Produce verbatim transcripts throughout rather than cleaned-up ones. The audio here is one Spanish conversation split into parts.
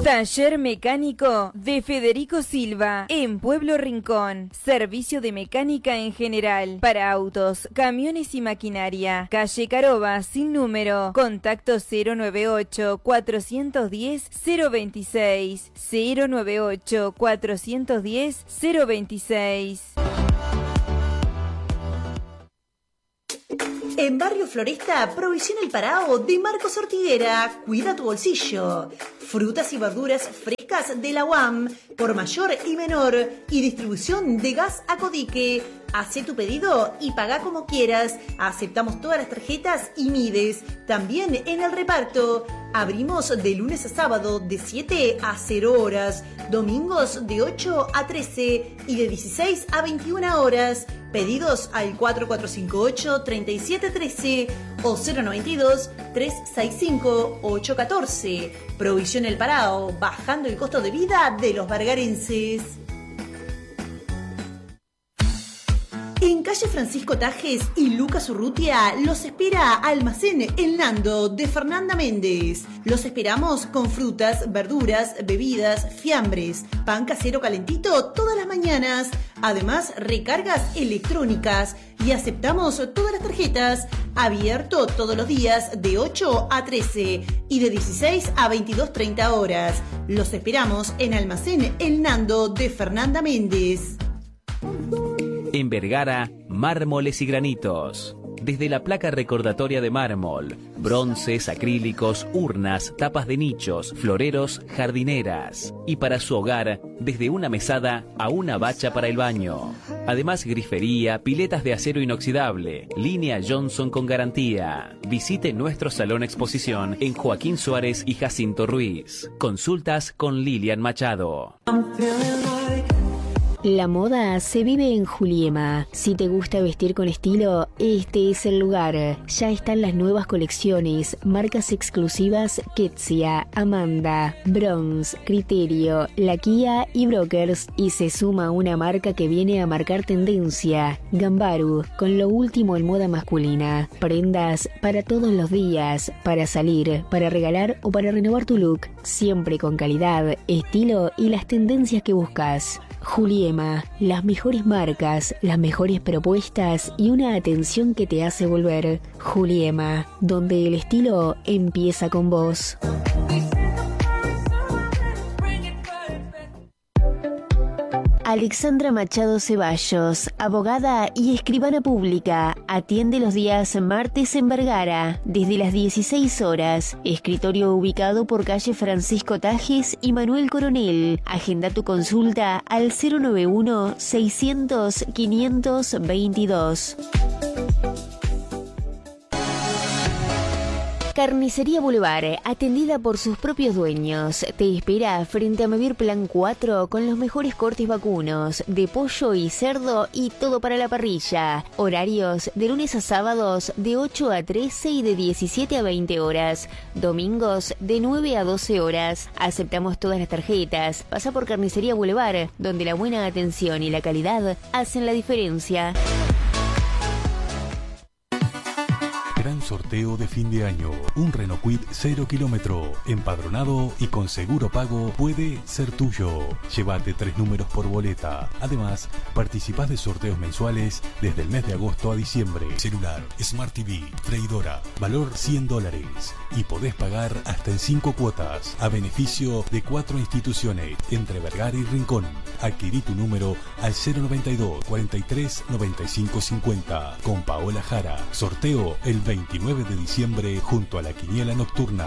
Taller mecánico de Federico Silva en Pueblo Rincón. Servicio de mecánica en general para autos, camiones y maquinaria. Calle Caroba sin número. Contacto cero nueve ocho, cuatro uno cero, cero dos seis. cero nueve ocho, cuatro uno cero, cero dos seis. En Barrio Floresta, Provisión El Parao de Marcos Ortiguera. Cuida tu bolsillo. Frutas y verduras frescas de la U A M por mayor y menor. Y distribución de gas a Codique. Hacé tu pedido y paga como quieras. Aceptamos todas las tarjetas y Mides. También en el reparto. Abrimos de lunes a sábado de siete a cero horas. Domingos de ocho a trece y de dieciséis a veintiuna horas. Pedidos al cuatro cuatro cinco ocho, tres siete uno tres o cero nueve dos, tres seis cinco, ocho uno cuatro. Provisión El Parao, bajando el costo de vida de los bargarenses. En calle Francisco Tajes y Lucas Urrutia los espera Almacén El Nando de Fernanda Méndez. Los esperamos con frutas, verduras, bebidas, fiambres, pan casero calentito todas las mañanas. Además, recargas electrónicas y aceptamos todas las tarjetas. Abierto todos los días de ocho a trece y de dieciséis a veintidós treinta horas. Los esperamos en Almacén El Nando de Fernanda Méndez. En Vergara, mármoles y granitos. Desde la placa recordatoria de mármol, bronces, acrílicos, urnas, tapas de nichos, floreros, jardineras. Y para su hogar, desde una mesada a una bacha para el baño. Además, grifería, piletas de acero inoxidable, línea Johnson con garantía. Visite nuestro salón exposición en Joaquín Suárez y Jacinto Ruiz. Consultas con Lilian Machado. La moda se vive en Juliema. Si te gusta vestir con estilo, este es el lugar. Ya están las nuevas colecciones, marcas exclusivas Ketsia, Amanda, Bronze, Criterio, La Kia y Brokers. Y se suma una marca que viene a marcar tendencia, Gambaru, con lo último en moda masculina. Prendas para todos los días, para salir, para regalar o para renovar tu look. Siempre con calidad, estilo y las tendencias que buscas. Juliema, las mejores marcas, las mejores propuestas y una atención que te hace volver. Juliema, donde el estilo empieza con vos. Alexandra Machado Ceballos, abogada y escribana pública, atiende los días martes en Vergara, desde las dieciséis horas. Escritorio ubicado por calle Francisco Tajes y Manuel Coronel. Agenda tu consulta al cero nueve uno, seiscientos, quinientos veintidós. Carnicería Boulevard, atendida por sus propios dueños, te espera frente a Mevir Plan cuatro con los mejores cortes vacunos, de pollo y cerdo y todo para la parrilla. Horarios de lunes a sábados de ocho a trece y de diecisiete a veinte horas. Domingos de nueve a doce horas. Aceptamos todas las tarjetas. Pasa por Carnicería Boulevard, donde la buena atención y la calidad hacen la diferencia. Gran sorteo de fin de año. Un Renault Kwid cero kilómetro, empadronado y con seguro pago puede ser tuyo. Llévate tres números por boleta. Además, participás de sorteos mensuales desde el mes de agosto a diciembre. Celular, Smart T V, freidora, valor cien dólares. Y podés pagar hasta en cinco cuotas, a beneficio de cuatro instituciones, entre Vergara y Rincón. Adquirí tu número al cero noventa y dos, cuarenta y tres, noventa y cinco cincuenta. Con Paola Jara. Sorteo el veintinueve de diciembre junto a la Quiniela Nocturna.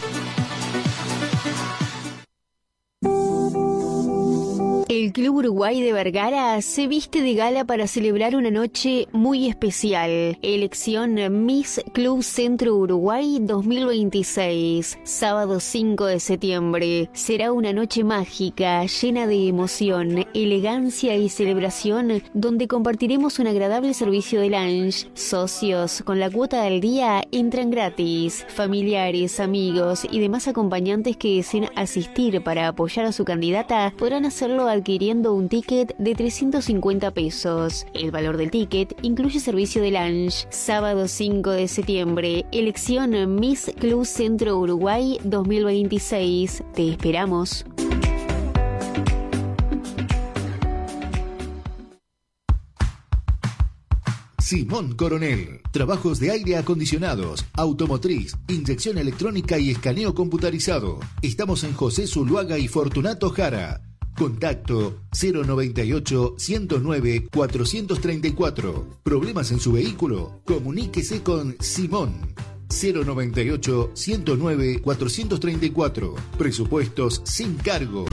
El Club Uruguay de Vergara se viste de gala para celebrar una noche muy especial. Elección Miss Club Centro Uruguay dos mil veintiséis, sábado cinco de septiembre. Será una noche mágica, llena de emoción, elegancia y celebración, donde compartiremos un agradable servicio de lunch. Socios con la cuota del día entran gratis. Familiares, amigos y demás acompañantes que deseen asistir para apoyar a su candidata podrán hacerlo adquiriendo adquiriendo un ticket de trescientos cincuenta pesos. El valor del ticket incluye servicio de lunch. Sábado cinco de septiembre, elección Miss Club Centro Uruguay dos mil veintiséis. Te esperamos. Simón Coronel. Trabajos de aire acondicionados, automotriz, inyección electrónica y escaneo computarizado. Estamos en José Zuluaga y Fortunato Jara. Contacto cero noventa y ocho, ciento nueve, cuatrocientos treinta y cuatro. ¿Problemas en su vehículo? Comuníquese con Simón. cero noventa y ocho, ciento nueve, cuatrocientos treinta y cuatro. Presupuestos sin cargo.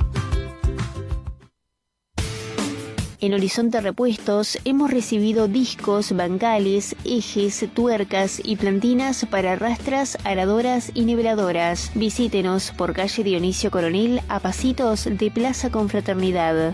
En Horizonte Repuestos hemos recibido discos, bancales, ejes, tuercas y plantinas para rastras, aradoras y niveladoras. Visítenos por calle Dionisio Coronel a pasitos de Plaza Confraternidad.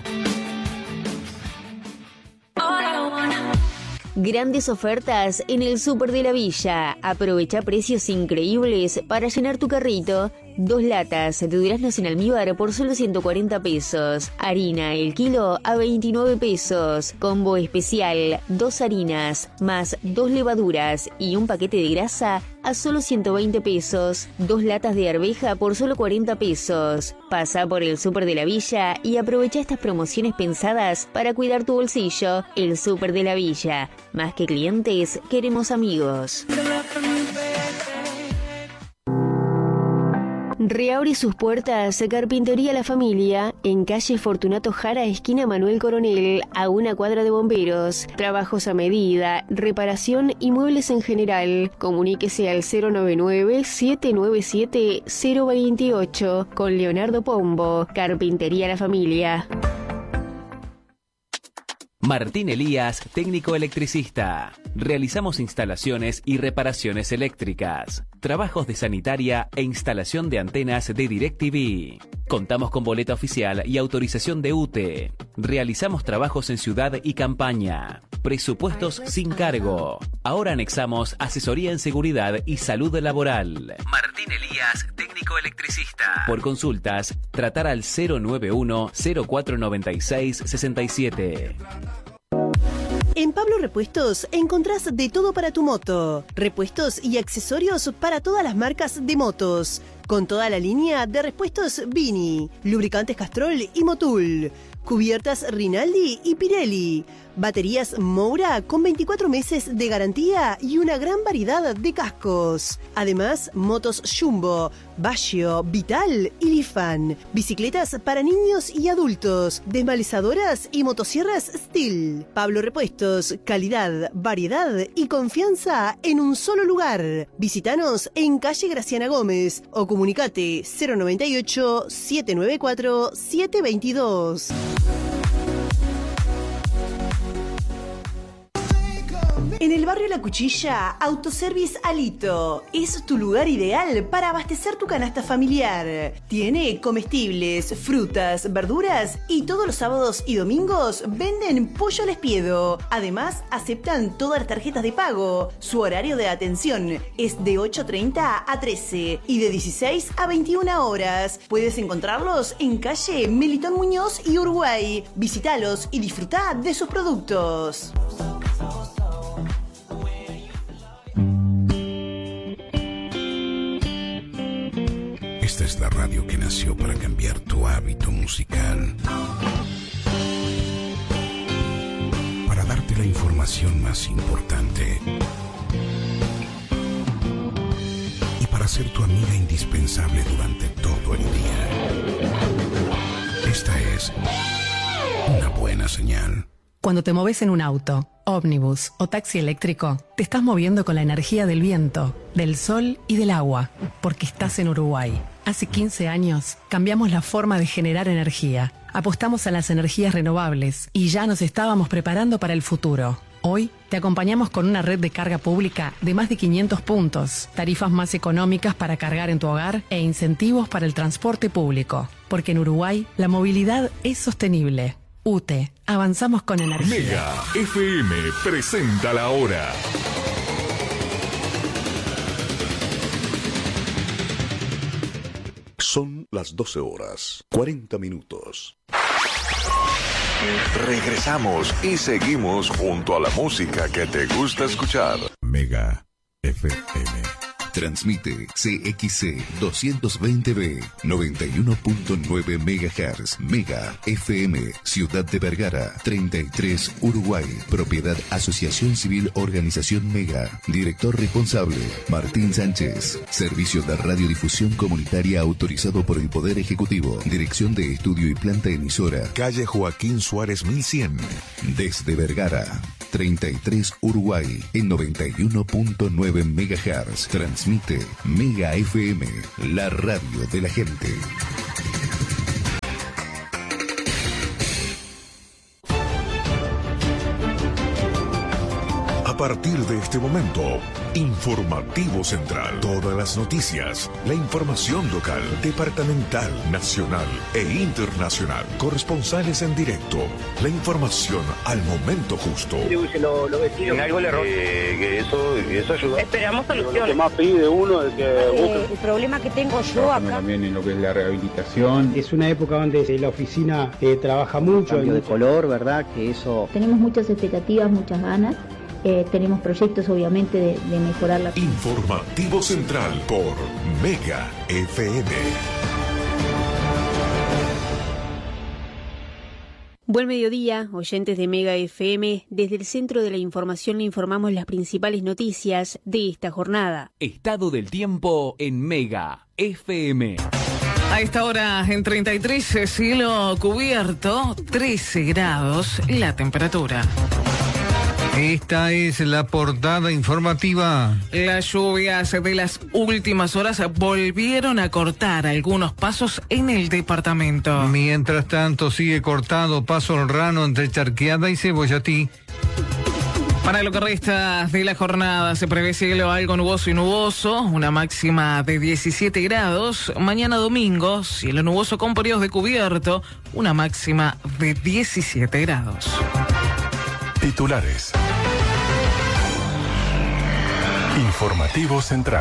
Grandes ofertas en el Súper de la Villa. Aprovecha precios increíbles para llenar tu carrito. Dos latas de duraznos en almíbar por solo ciento cuarenta pesos. Harina el kilo a veintinueve pesos. Combo especial, dos harinas más dos levaduras y un paquete de grasa a solo ciento veinte pesos. Dos latas de arveja por solo cuarenta pesos. Pasa por el Súper de la Villa y aprovecha estas promociones pensadas para cuidar tu bolsillo. El Súper de la Villa. Más que clientes, queremos amigos. Reabre sus puertas Carpintería La Familia en calle Fortunato Jara, esquina Manuel Coronel, a una cuadra de Bomberos. Trabajos a medida, reparación y muebles en general. Comuníquese al cero noventa y nueve, siete nueve siete, cero dos ocho con Leonardo Pombo. Carpintería La Familia. Martín Elías, técnico electricista. Realizamos instalaciones y reparaciones eléctricas, trabajos de sanitaria e instalación de antenas de DirecTV. Contamos con boleta oficial y autorización de U T E. Realizamos trabajos en ciudad y campaña. Presupuestos sin cargo. Ahora anexamos asesoría en seguridad y salud laboral. Martín Elías, técnico electricista. Por consultas, tratar al cero nueve uno, cero cuatro nueve seis, seis siete. En Pablo Repuestos encontrás de todo para tu moto. Repuestos y accesorios para todas las marcas de motos. Con toda la línea de repuestos Vini, lubricantes Castrol y Motul, cubiertas Rinaldi y Pirelli, baterías Moura con veinticuatro meses de garantía y una gran variedad de cascos. Además, motos Jumbo, Baggio, Vital y Lifan, bicicletas para niños y adultos, desmalizadoras y motosierras Steel. Pablo Repuestos, calidad, variedad y confianza en un solo lugar. Visítanos en calle Graciana Gómez o comunicate cero noventa y ocho, siete nueve cuatro, siete dos dos. En el barrio La Cuchilla, Autoservice Alito es tu lugar ideal para abastecer tu canasta familiar. Tiene comestibles, frutas, verduras y todos los sábados y domingos venden pollo al espiedo. Además, aceptan todas las tarjetas de pago. Su horario de atención es de ocho treinta a trece y de dieciséis a veintiuna horas. Puedes encontrarlos en calle Melitón Muñoz y Uruguay. Visítalos y disfruta de sus productos. Esta es la radio que nació para cambiar tu hábito musical. Para darte la información más importante. Y para ser tu amiga indispensable durante todo el día. Esta es una buena señal. Cuando te moves en un auto, ómnibus o taxi eléctrico, te estás moviendo con la energía del viento, del sol y del agua, porque estás en Uruguay. Hace quince años cambiamos la forma de generar energía, apostamos a las energías renovables y ya nos estábamos preparando para el futuro. Hoy te acompañamos con una red de carga pública de más de quinientos puntos, tarifas más económicas para cargar en tu hogar e incentivos para el transporte público, porque en Uruguay la movilidad es sostenible. U T E, avanzamos con energía. Mega F M presenta la hora. Son las doce horas, cuarenta minutos. Regresamos y seguimos junto a la música que te gusta escuchar. Mega F M. Transmite C X C doscientos veinte B, noventa y uno punto nueve megahertz. Mega F M, Ciudad de Vergara, treinta y tres, Uruguay. Propiedad Asociación Civil Organización Mega. Director responsable, Martín Sánchez. Servicio de radiodifusión comunitaria autorizado por el Poder Ejecutivo. Dirección de Estudio y Planta Emisora. Calle Joaquín Suárez mil cien. Desde Vergara, treinta y tres, Uruguay, en noventa y uno punto nueve megahertz. Transmite Mega F M, la radio de la gente. A partir de este momento, Informativo Central. Todas las noticias, la información local, departamental, nacional e internacional. Corresponsales en directo. La información al momento justo. Lo, lo en algo le eh, que eso, eso ayuda. Esperamos soluciones. Lo que más pide uno es que eh, busque. El problema que tengo yo acá. También en lo que es la rehabilitación. Es una época donde la oficina eh, trabaja mucho. Cambio de color, ¿verdad? Que eso. Tenemos muchas expectativas, muchas ganas. Eh, tenemos proyectos obviamente de, de mejorar la... Informativo Central por Mega F M. Buen mediodía, oyentes de Mega F M. Desde el Centro de la Información le informamos las principales noticias de esta jornada. Estado del tiempo en Mega F M. A esta hora en treinta y tres, cielo cubierto, trece grados la temperatura. Esta es la portada informativa. Las lluvias de las últimas horas volvieron a cortar algunos pasos en el departamento. Mientras tanto, sigue cortado paso al rano entre Charqueada y Cebollatí. Para lo que resta de la jornada se prevé cielo algo nuboso y nuboso, una máxima de diecisiete grados. Mañana domingo, cielo nuboso con periodos de cubierto, una máxima de diecisiete grados. Titulares. Informativo Central.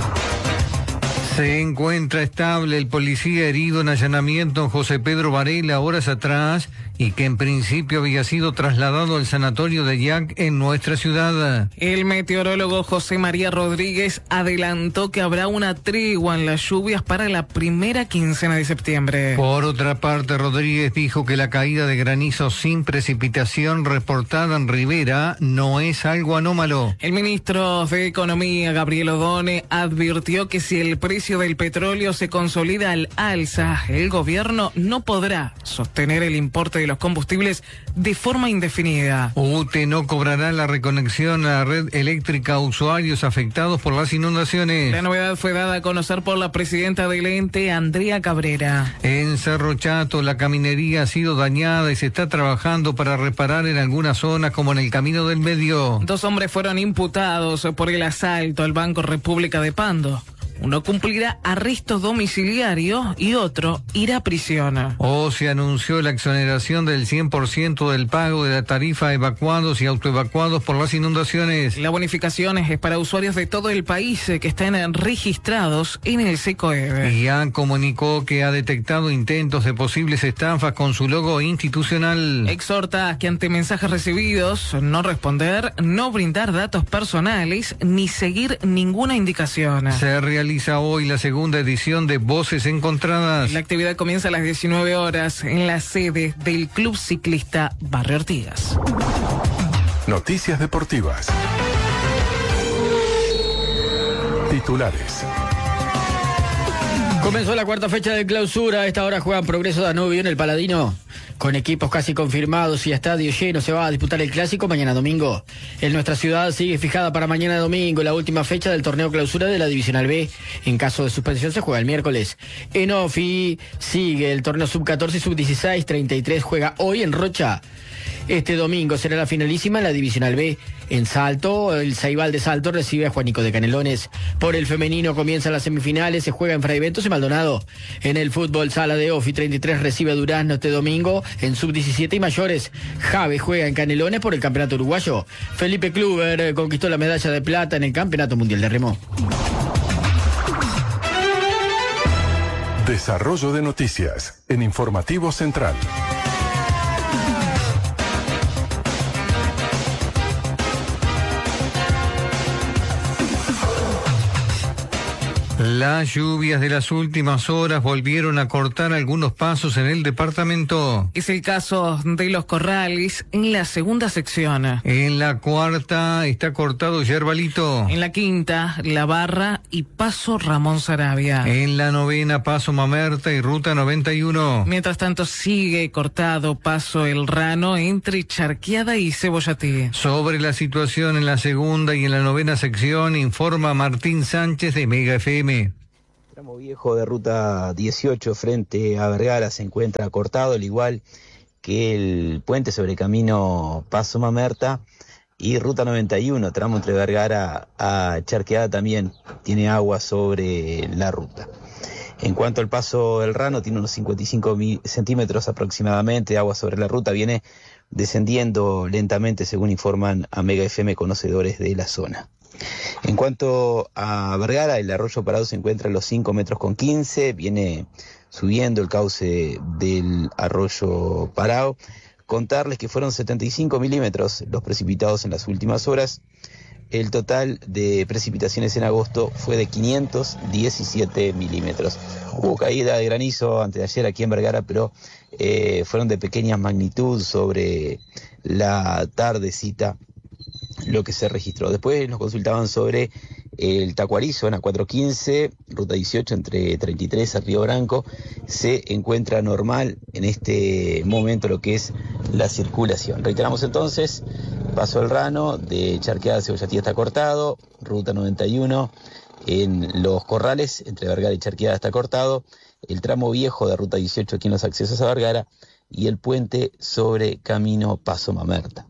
Se encuentra estable el policía herido en allanamiento en José Pedro Varela horas atrás y que en principio había sido trasladado al sanatorio de Yac en nuestra ciudad. El meteorólogo José María Rodríguez adelantó que habrá una tregua en las lluvias para la primera quincena de septiembre. Por otra parte, Rodríguez dijo que la caída de granizo sin precipitación reportada en Rivera no es algo anómalo. El ministro de Economía, Gabriel Odone, advirtió que si el precio del petróleo se consolida al alza, el gobierno no podrá sostener el importe de los combustibles de forma indefinida. U T E no cobrará la reconexión a la red eléctrica a usuarios afectados por las inundaciones. La novedad fue dada a conocer por la presidenta del ente, Andrea Cabrera. En Cerro Chato, la caminería ha sido dañada y se está trabajando para reparar en algunas zonas, como en el Camino del Medio. Dos hombres fueron imputados por el asalto al Banco República de Pando. Uno cumplirá arresto domiciliario y otro irá a prisión. O se anunció la exoneración del cien por ciento del pago de la tarifa a evacuados y autoevacuados por las inundaciones. La bonificación es para usuarios de todo el país que están registrados en el SECOEB. Y A N comunicó que ha detectado intentos de posibles estafas con su logo institucional. Exhorta que ante mensajes recibidos, no responder, no brindar datos personales, ni seguir ninguna indicación. Se realiza hoy la segunda edición de Voces Encontradas. La actividad comienza a las diecinueve horas en la sede del Club Ciclista Barrio Artigas. Noticias deportivas. Titulares. Comenzó la cuarta fecha de clausura. A esta hora juegan Progreso Danubio en el Paladino. Con equipos casi confirmados y estadio lleno se va a disputar el clásico mañana domingo. En nuestra ciudad sigue fijada para mañana domingo la última fecha del torneo clausura de la Divisional B. En caso de suspensión se juega el miércoles. En Ofi sigue el torneo sub catorce y sub dieciséis, treinta y tres juega hoy en Rocha. Este domingo será la finalísima en la Divisional B. En Salto, el Ceibal de Salto recibe a Juanico de Canelones. Por el femenino comienzan las semifinales, se juega en Fray Bentos y Maldonado. En el fútbol sala de Ofi, treinta y tres recibe a Durazno este domingo en sub diecisiete y mayores. Jave juega en Canelones por el campeonato uruguayo. Felipe Kluber conquistó la medalla de plata en el campeonato mundial de remo. Desarrollo de noticias en Informativo Central. Las lluvias de las últimas horas volvieron a cortar algunos pasos en el departamento. Es el caso de Los Corrales en la segunda sección. En la cuarta está cortado Yerbalito. En la quinta, La Barra y Paso Ramón Sarabia. En la novena, Paso Mamerta y Ruta noventa y uno. Mientras tanto, sigue cortado Paso El Rano entre Charqueada y Cebollatí. Sobre la situación en la segunda y en la novena sección, informa Martín Sánchez de Mega F M. El tramo viejo de ruta dieciocho frente a Vergara se encuentra cortado, al igual que el puente sobre camino Paso Mamerta y ruta noventa y uno, tramo entre Vergara a Charqueada, también tiene agua sobre la ruta. En cuanto al Paso El Rano, tiene unos cincuenta y cinco centímetros aproximadamente de agua sobre la ruta, viene descendiendo lentamente, según informan a Mega F M conocedores de la zona. En cuanto a Vergara, el arroyo Parado se encuentra a los cinco metros con quince, viene subiendo el cauce del arroyo Parado. Contarles que fueron setenta y cinco milímetros los precipitados en las últimas horas. El total de precipitaciones en agosto fue de quinientos diecisiete milímetros. Hubo caída de granizo antes de ayer aquí en Vergara, pero eh, fueron de pequeña magnitud sobre la tardecita lo que se registró. Después nos consultaban sobre el Tacuarizo en la cuatrocientos quince, ruta dieciocho entre treinta y tres a Río Branco. Se encuentra normal en este momento lo que es la circulación. Reiteramos entonces, Paso El Rano de Charqueada a Cebollatí está cortado, ruta noventa y uno en Los Corrales entre Vergara y Charqueada está cortado, el tramo viejo de ruta dieciocho aquí en los accesos a Vergara y el puente sobre camino Paso Mamerta.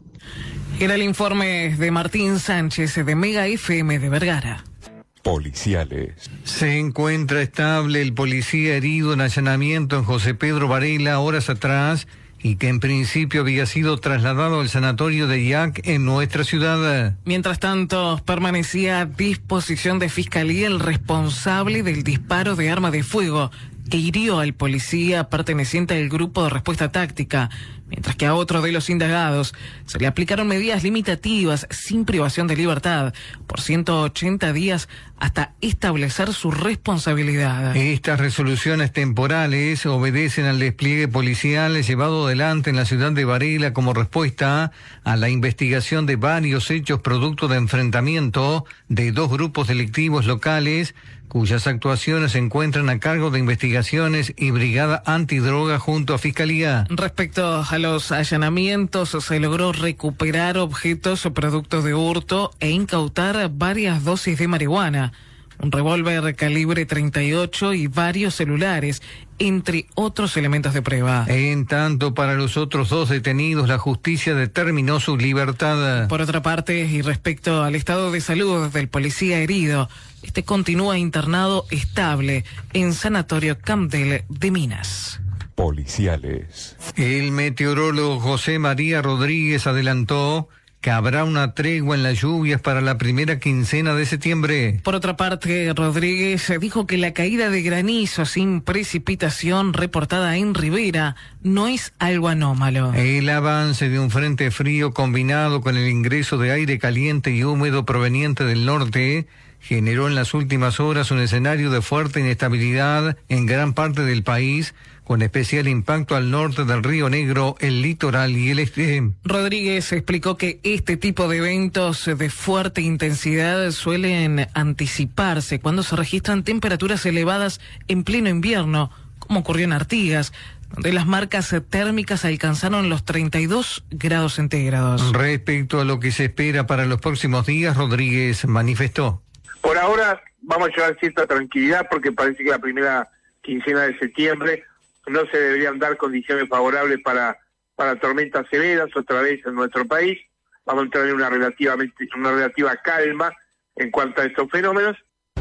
Era el informe de Martín Sánchez de Mega F M de Vergara. Policiales. Se encuentra estable el policía herido en allanamiento en José Pedro Varela horas atrás y que en principio había sido trasladado al sanatorio de Yac en nuestra ciudad. Mientras tanto, permanecía a disposición de Fiscalía el responsable del disparo de arma de fuego que hirió al policía perteneciente al grupo de respuesta táctica, mientras que a otro de los indagados se le aplicaron medidas limitativas sin privación de libertad por ciento ochenta días hasta establecer su responsabilidad. Estas resoluciones temporales obedecen al despliegue policial llevado adelante en la ciudad de Varela como respuesta a la investigación de varios hechos producto de enfrentamiento de dos grupos delictivos locales cuyas actuaciones se encuentran a cargo de investigaciones y brigada antidroga junto a Fiscalía. Respecto a los allanamientos, se logró recuperar objetos o productos de hurto e incautar varias dosis de marihuana, un revólver calibre treinta y ocho y varios celulares, entre otros elementos de prueba. En tanto, para los otros dos detenidos, la justicia determinó su libertad. Por otra parte, y respecto al estado de salud del policía herido, este continúa internado estable en Sanatorio Campbell de Minas. Policiales. El meteorólogo José María Rodríguez adelantó que habrá una tregua en las lluvias para la primera quincena de septiembre. Por otra parte, Rodríguez dijo que la caída de granizo sin precipitación reportada en Rivera no es algo anómalo. El avance de un frente frío combinado con el ingreso de aire caliente y húmedo proveniente del norte generó en las últimas horas un escenario de fuerte inestabilidad en gran parte del país, con especial impacto al norte del Río Negro, el litoral y el este. Rodríguez explicó que este tipo de eventos de fuerte intensidad suelen anticiparse cuando se registran temperaturas elevadas en pleno invierno, como ocurrió en Artigas, donde las marcas térmicas alcanzaron los treinta y dos grados centígrados. Respecto a lo que se espera para los próximos días, Rodríguez manifestó: por ahora vamos a llevar cierta tranquilidad porque parece que la primera quincena de septiembre no se deberían dar condiciones favorables para, para tormentas severas otra vez en nuestro país. Vamos a tener una relativamente una relativa calma en cuanto a estos fenómenos.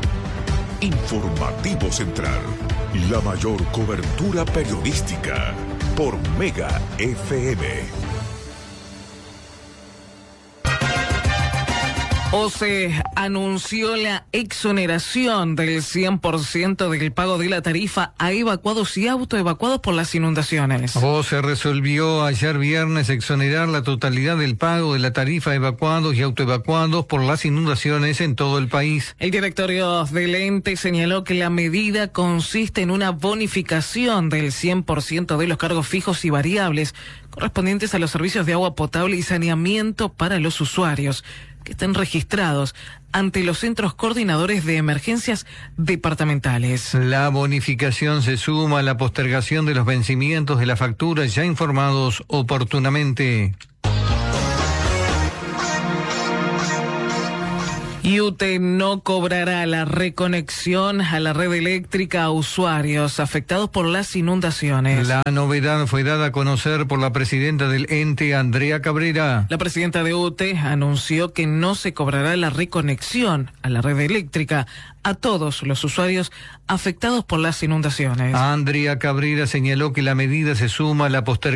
Informativo Central, la mayor cobertura periodística por Mega F M. OCE anunció la exoneración del cien por ciento del pago de la tarifa a evacuados y autoevacuados por las inundaciones. OCE resolvió ayer viernes exonerar la totalidad del pago de la tarifa a evacuados y autoevacuados por las inundaciones en todo el país. El directorio del ente señaló que la medida consiste en una bonificación del cien por ciento de los cargos fijos y variables correspondientes a los servicios de agua potable y saneamiento para los usuarios que estén registrados ante los centros coordinadores de emergencias departamentales. La bonificación se suma a la postergación de los vencimientos de las facturas ya informados oportunamente. Y U T E no cobrará la reconexión a la red eléctrica a usuarios afectados por las inundaciones. La novedad fue dada a conocer por la presidenta del ente, Andrea Cabrera. La presidenta de U T E anunció que no se cobrará la reconexión a la red eléctrica a todos los usuarios afectados por las inundaciones. Andrea Cabrera señaló que la medida se suma a la postergación